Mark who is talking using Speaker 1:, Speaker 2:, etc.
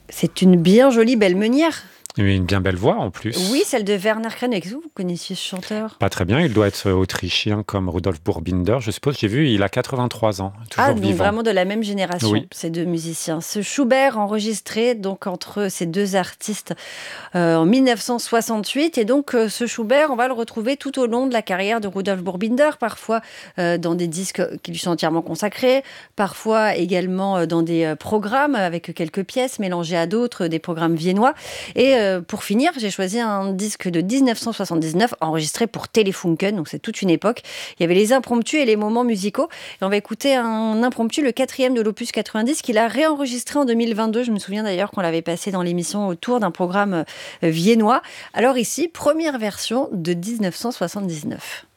Speaker 1: C'est une bien jolie belle meunière.
Speaker 2: Il a une bien belle voix en plus.
Speaker 1: Oui, celle de Werner Krenn. Est-ce que vous connaissiez ce chanteur?
Speaker 2: Pas très bien, il doit être autrichien comme Rudolf Burbinder, je suppose. J'ai vu, il a 83 ans, toujours
Speaker 1: Donc
Speaker 2: vivant.
Speaker 1: vraiment de la même génération,
Speaker 2: Oui.
Speaker 1: ces deux musiciens. Ce Schubert enregistré donc entre ces deux artistes en 1968. Et donc ce Schubert, on va le retrouver tout au long de la carrière de Rudolf Burbinder, parfois dans des disques qui lui sont entièrement consacrés, parfois également dans des programmes avec quelques pièces mélangées à d'autres, des programmes viennois. Et pour finir, j'ai choisi un disque de 1979 enregistré pour Telefunken, donc c'est toute une époque. Il y avait les impromptus et les moments musicaux. Et on va écouter un impromptu, le 4e de l'opus 90, qu'il a réenregistré en 2022. Je me souviens d'ailleurs qu'on l'avait passé dans l'émission autour d'un programme viennois. Alors ici, première version de 1979.